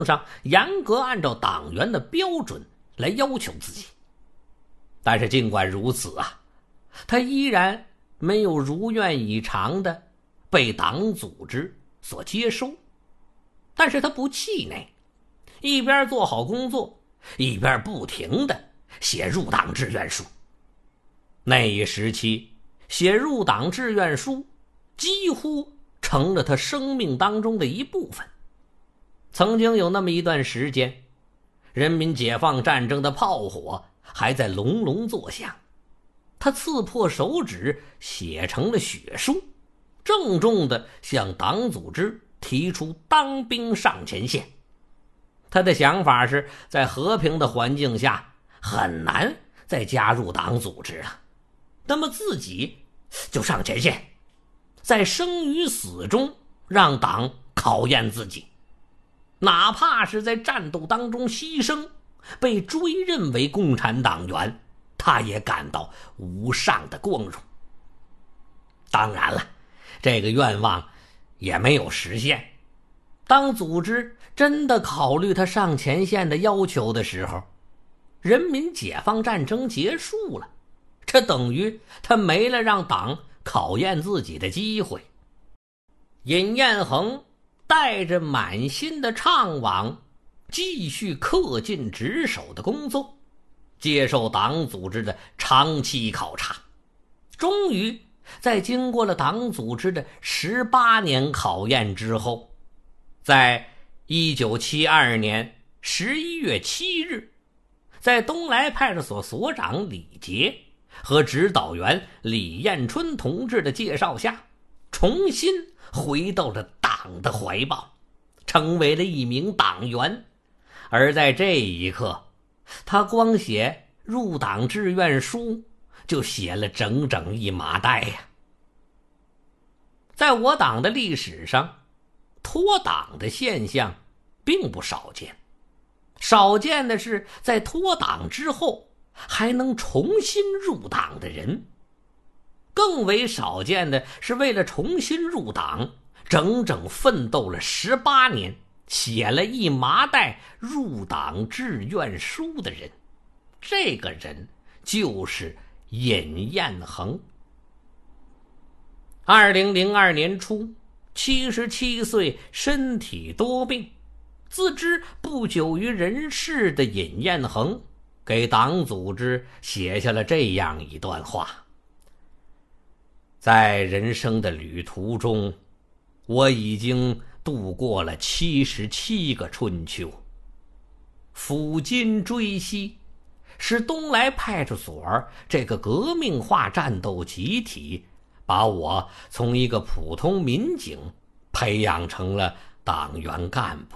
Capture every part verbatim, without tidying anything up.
上严格按照党员的标准来要求自己。但是尽管如此啊，他依然没有如愿以偿的被党组织所接收。但是他不气馁，一边做好工作，一边不停的写入党志愿书。那一时期，写入党志愿书几乎成了他生命当中的一部分。曾经有那么一段时间，人民解放战争的炮火还在隆隆作响，他刺破手指写成了血书，郑重地向党组织提出当兵上前线。他的想法是，在和平的环境下很难再加入党组织了，那么自己就上前线，在生与死中让党考验自己，哪怕是在战斗当中牺牲，被追认为共产党员，他也感到无上的光荣。当然了，这个愿望也没有实现。当组织真的考虑他上前线的要求的时候，人民解放战争结束了，这等于他没了让党考验自己的机会。尹彦衡带着满心的怅惘，继续恪尽职守的工作，接受党组织的长期考察。终于在经过了党组织的十八年考验之后，在一九七二年十一月七日，在东来派出所所长李杰和指导员李彦春同志的介绍下，重新回到了党的怀抱，成为了一名党员。而在这一刻，他光写入党志愿书就写了整整一麻袋呀。在我党的历史上，脱党的现象并不少见，少见的是在脱党之后还能重新入党的人，更为少见的是为了重新入党整整奋斗了十八年，写了一麻袋入党志愿书的人。这个人就是尹彦衡。二零零二年初，七十七岁，身体多病，自知不久于人世的尹彦衡给党组织写下了这样一段话：在人生的旅途中，我已经度过了七十七个春秋。抚今追昔，是东来派出所这个革命化战斗集体把我从一个普通民警培养成了党员干部。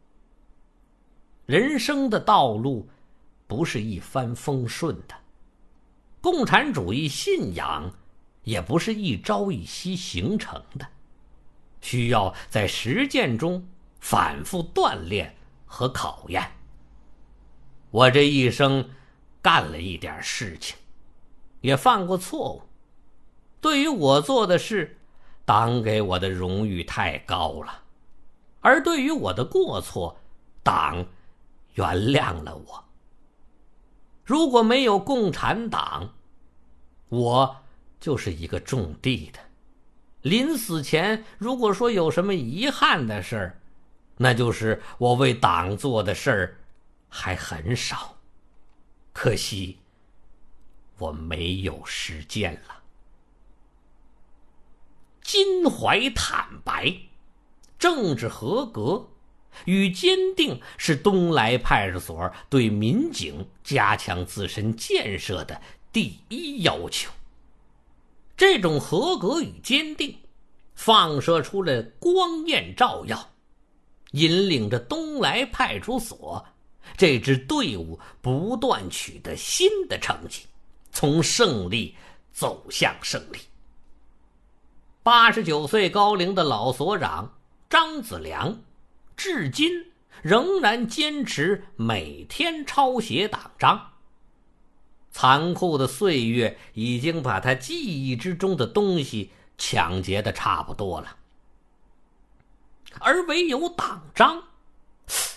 人生的道路不是一帆风顺的，共产主义信仰也不是一朝一夕形成的，需要在实践中反复锻炼和考验。我这一生干了一点事情，也犯过错误，对于我做的事，党给我的荣誉太高了，而对于我的过错，党原谅了我。如果没有共产党，我就是一个种地的。临死前如果说有什么遗憾的事儿，那就是我为党做的事儿还很少，可惜我没有实践了。襟怀坦白，政治合格与坚定是东来派出所对民警加强自身建设的第一要求。这种合格与坚定放射出了光焰照耀，引领着东来派出所这支队伍不断取得新的成绩，从胜利走向胜利。八十九岁高龄的老所长张子良，至今仍然坚持每天抄写党章。残酷的岁月已经把他记忆之中的东西抢劫得差不多了，而唯有党章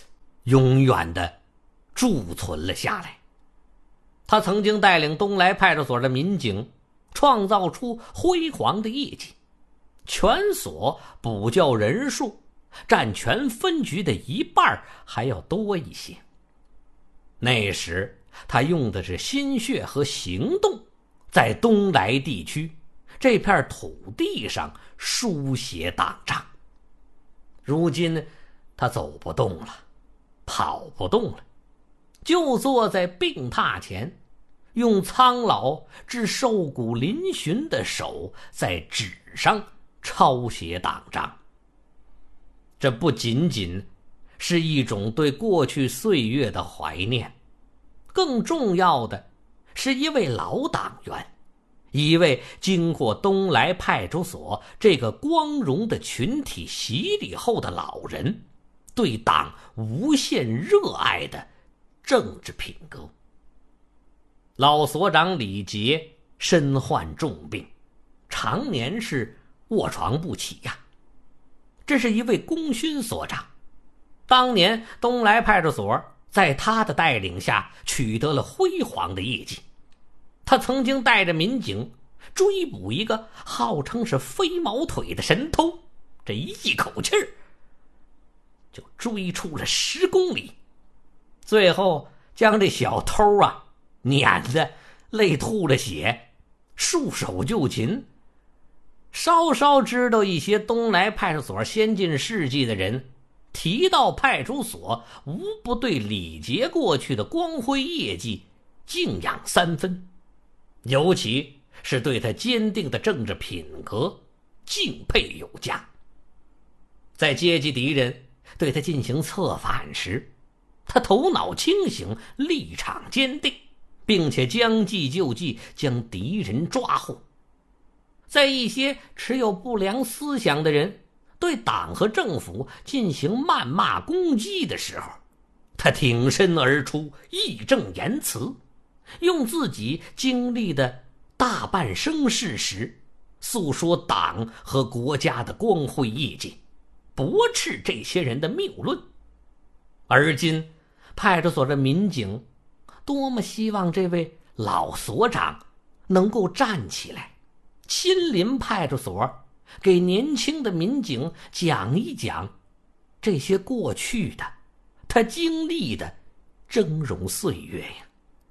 永远的贮存了下来。他曾经带领东来派出所的民警创造出辉煌的业绩，全所补教人数占全分局的一半还要多一些。那时他用的是心血和行动，在东来地区这片土地上书写党章。如今他走不动了，跑不动了，就坐在病榻前，用苍老至瘦骨嶙峋的手在纸上抄写党章。这不仅仅是一种对过去岁月的怀念，更重要的是一位老党员，一位经过东来派出所这个光荣的群体洗礼后的老人，对党无限热爱的政治品格。老所长李杰身患重病，常年是卧床不起呀。这是一位功勋所长，当年东来派出所在他的带领下取得了辉煌的业绩。他曾经带着民警追捕一个号称是飞毛腿的神偷，这一口气儿就追出了十公里，最后将这小偷啊撵得累吐了血，束手就擒。稍稍知道一些东来派出所先进事迹的人，提到派出所无不对李杰过去的光辉业绩敬仰三分，尤其是对他坚定的政治品格敬佩有加。在阶级敌人对他进行策反时，他头脑清醒，立场坚定，并且将计就计，将敌人抓获。在一些持有不良思想的人对党和政府进行谩骂攻击的时候，他挺身而出，义正言辞，用自己经历的大半生事实诉说党和国家的光辉业绩，驳斥这些人的谬论。而今派出所的民警多么希望这位老所长能够站起来，亲临派出所，给年轻的民警讲一讲这些过去的他经历的峥嵘岁月呀。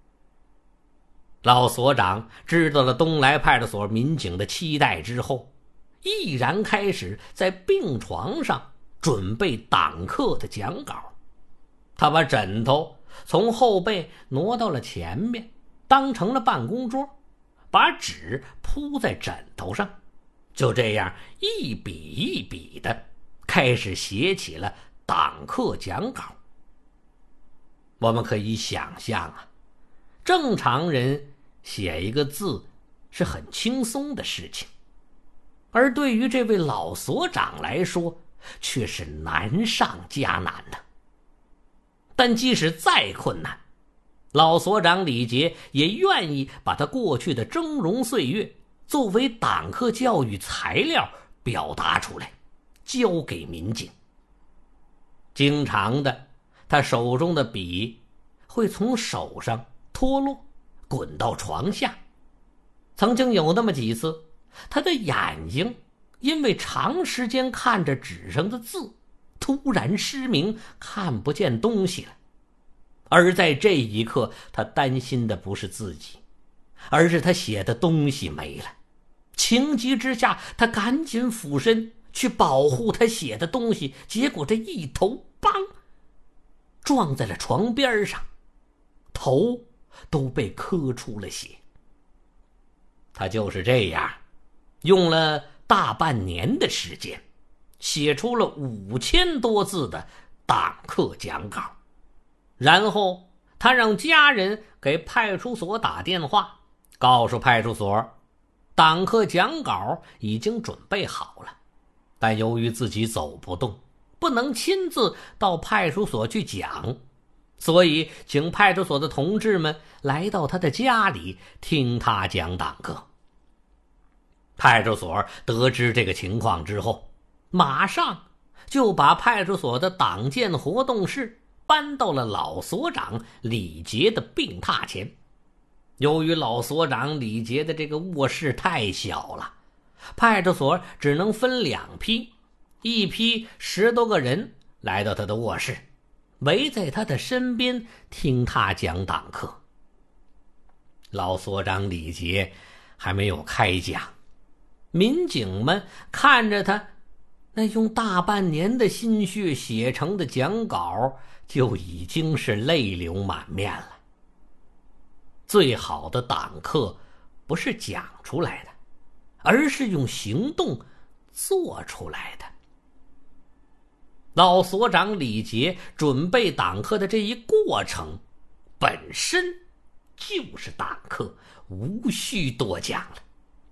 老所长知道了东来派出所民警的期待之后，毅然开始在病床上准备党课的讲稿。他把枕头从后背挪到了前面，当成了办公桌，把纸铺在枕头上，就这样一笔一笔的开始写起了党课讲稿。我们可以想象啊，正常人写一个字是很轻松的事情，而对于这位老所长来说却是难上加难的。但即使再困难，老所长李杰也愿意把他过去的峥嵘岁月作为党课教育材料表达出来，交给民警。经常的，他手中的笔会从手上脱落，滚到床下。曾经有那么几次，他的眼睛因为长时间看着纸上的字，突然失明，看不见东西了。而在这一刻，他担心的不是自己，而是他写的东西没了。情急之下，他赶紧俯身去保护他写的东西，结果这一头梆撞在了床边上，头都被磕出了血。他就是这样用了大半年的时间，写出了五千多字的党课讲稿。然后他让家人给派出所打电话，告诉派出所党课讲稿已经准备好了，但由于自己走不动，不能亲自到派出所去讲，所以请派出所的同志们来到他的家里听他讲党课。派出所得知这个情况之后，马上就把派出所的党建活动室搬到了老所长李杰的病榻前。由于老所长李杰的这个卧室太小了，派出所只能分两批，一批十多个人来到他的卧室，围在他的身边听他讲党课。老所长李杰还没有开讲，民警们看着他那用大半年的心血写成的讲稿，就已经是泪流满面了。最好的党课不是讲出来的，而是用行动做出来的。老所长李杰准备党课的这一过程本身就是党课，无需多讲了。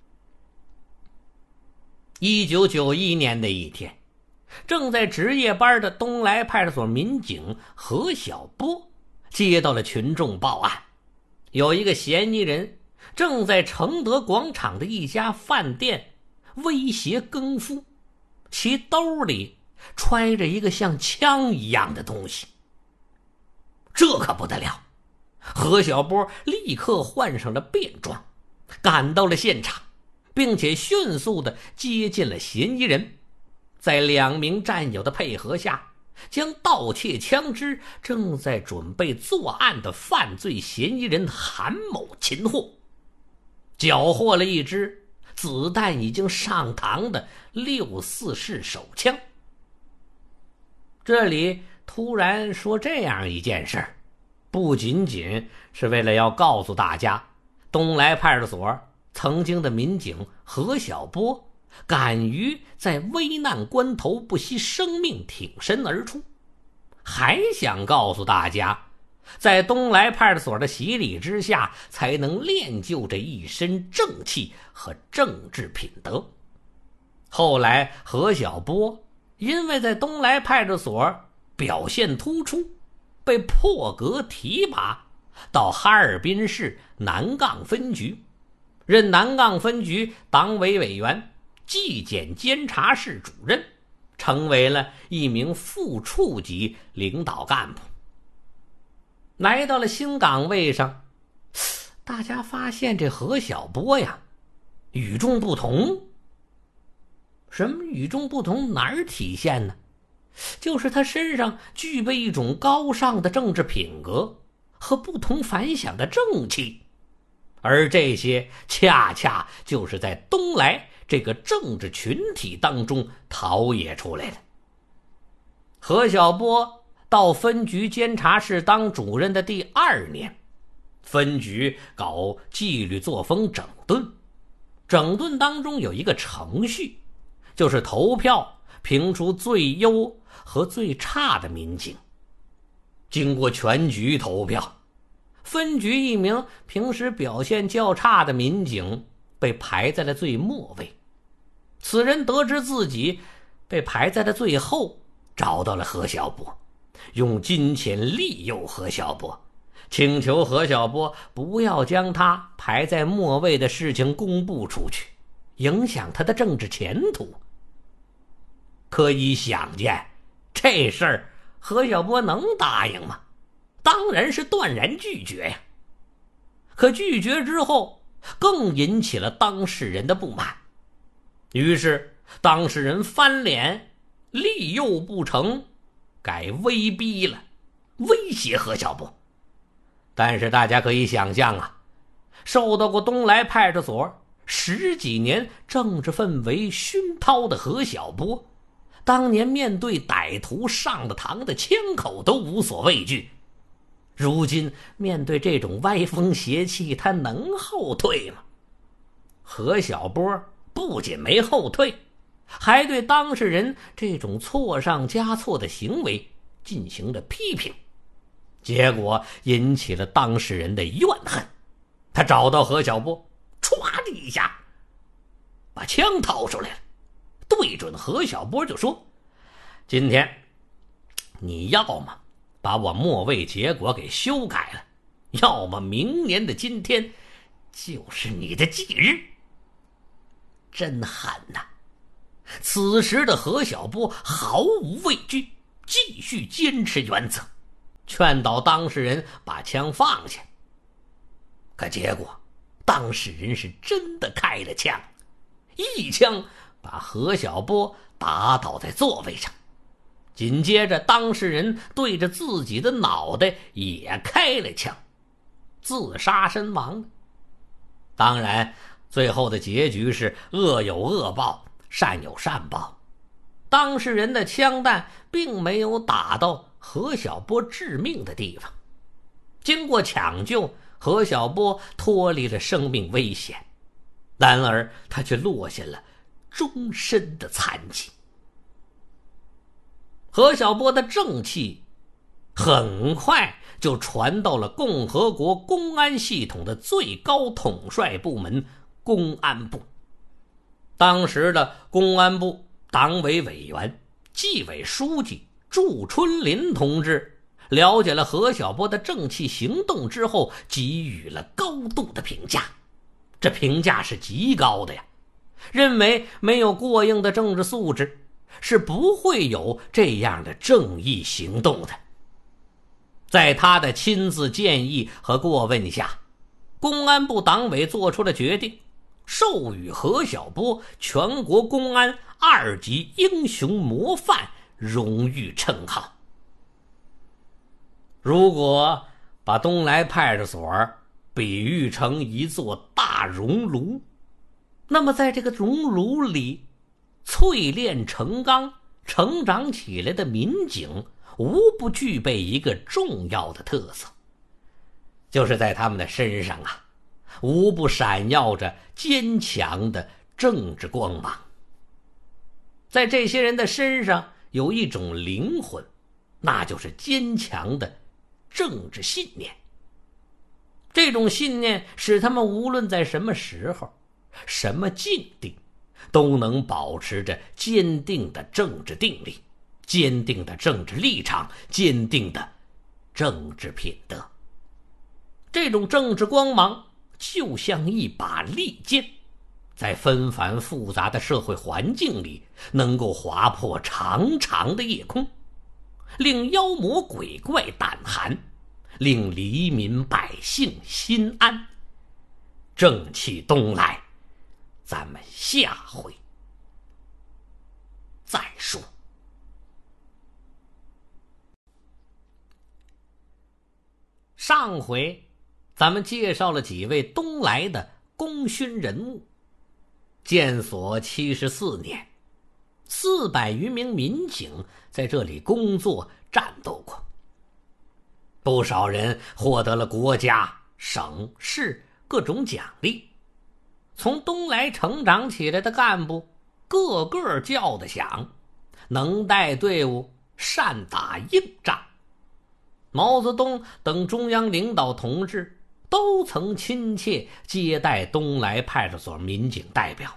一九九一年的一天，正在值夜班的东来派出所民警何小波接到了群众报案，有一个嫌疑人正在承德广场的一家饭店威胁更夫，其兜里揣着一个像枪一样的东西。这可不得了，何小波立刻换上了便装，赶到了现场，并且迅速地接近了嫌疑人，在两名战友的配合下，将盗窃枪支正在准备作案的犯罪嫌疑人韩某擒获，缴获了一支子弹已经上膛的六四式手枪。这里突然说这样一件事，不仅仅是为了要告诉大家，东来派出所曾经的民警何小波敢于在危难关头不惜生命挺身而出，还想告诉大家，在东来派出所的洗礼之下，才能练就着一身正气和政治品德。后来何小波因为在东来派出所表现突出，被破格提拔到哈尔滨市南岗分局，任南岗分局党委委员、纪检监察室主任，成为了一名副处级领导干部。来到了新岗位上，大家发现这何小波呀，与众不同。什么与众不同？哪儿体现呢？就是他身上具备一种高尚的政治品格和不同凡响的正气，而这些恰恰就是在东来这个政治群体当中陶冶出来的。何小波到分局监察室当主任的第二年，分局搞纪律作风整顿，整顿当中有一个程序，就是投票评出最优和最差的民警。经过全局投票，分局一名平时表现较差的民警被排在了最末位。此人得知自己被排在了最后，找到了何小波，用金钱利诱何小波，请求何小波不要将他排在末位的事情公布出去，影响他的政治前途。可以想见，这事儿何小波能答应吗？当然是断然拒绝呀。可拒绝之后，更引起了当事人的不满，于是当事人翻脸，利诱不成，改威逼了，威胁何小波。但是大家可以想象啊，受到过东来派出所十几年政治氛围熏陶的何小波，当年面对歹徒上了膛的枪口都无所畏惧，如今面对这种歪风邪气，他能后退吗？何小波不仅没后退，还对当事人这种错上加错的行为进行了批评，结果引起了当事人的怨恨。他找到何小波，唰的一下把枪掏出来了，对准何小波就说，今天你要么把我末位结果给修改了，要么明年的今天就是你的忌日。真狠呐！此时的何小波毫无畏惧，继续坚持原则， 劝导当事人把枪放下。可结果当事人是真的开了枪，一枪把何小波打倒在座位上，紧接着当事人对着自己的脑袋也开了枪，自杀身亡。当然最后的结局是恶有恶报，善有善报，当事人的枪弹并没有打到何小波致命的地方。经过抢救，何小波脱离了生命危险，然而他却落下了终身的残疾。何小波的正气很快就传到了共和国公安系统的最高统帅部门公安部。当时的公安部党委委员、纪委书记祝春林同志了解了何小波的正气行动之后，给予了高度的评价。这评价是极高的呀，认为没有过硬的政治素质，是不会有这样的正义行动的。在他的亲自建议和过问下，公安部党委做出了决定，授予何小波全国公安二级英雄模范荣誉称号。如果把东来派出所比喻成一座大熔炉，那么在这个熔炉里淬炼成钢成长起来的民警无不具备一个重要的特色，就是在他们的身上啊，无不闪耀着坚强的政治光芒。在这些人的身上有一种灵魂，那就是坚强的政治信念。这种信念使他们无论在什么时候、什么境地，都能保持着坚定的政治定力、坚定的政治立场、坚定的政治品德。这种政治光芒就像一把利剑，在纷繁复杂的社会环境里，能够划破长长的夜空，令妖魔鬼怪胆寒，令黎民百姓心安。正气东来，咱们下回再说。上回咱们介绍了几位东来的功勋人物。建所七十四年，四百余名民警在这里工作战斗过，不少人获得了国家、省、市各种奖励。从东来成长起来的干部个个叫得响，能带队伍，善打硬仗。毛泽东等中央领导同志都曾亲切接待东来派出所民警代表。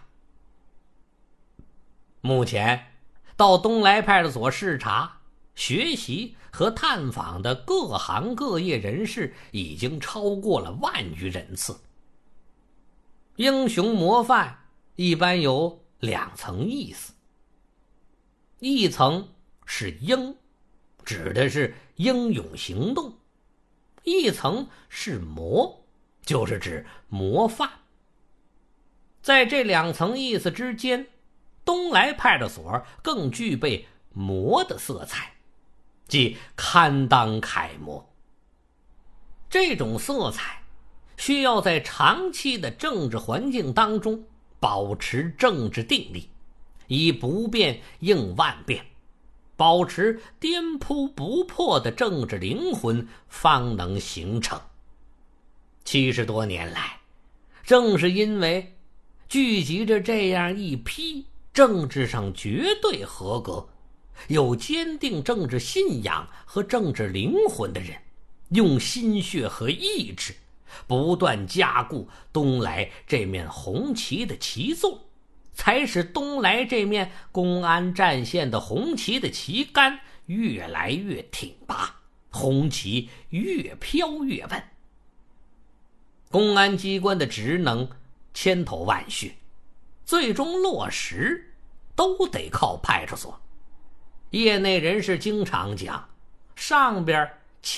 目前到东来派出所视察、学习和探访的各行各业人士已经超过了万余人次。英雄模范一般有两层意思，一层是英，指的是英勇行动；一层是模，就是指模范。在这两层意思之间，东来派出所更具备模的色彩，即堪当楷模。这种色彩需要在长期的政治环境当中保持政治定力，以不变应万变，保持颠扑不破的政治灵魂，方能形成。七十多年来，正是因为聚集着这样一批政治上绝对合格、有坚定政治信仰和政治灵魂的人，用心血和意志不断加固东来这面红旗的旗纵，才使东来这面公安战线的红旗的旗杆越来越挺拔，红旗越飘越稳。公安机关的职能千头万绪，最终落实都得靠派出所。业内人士经常讲，上边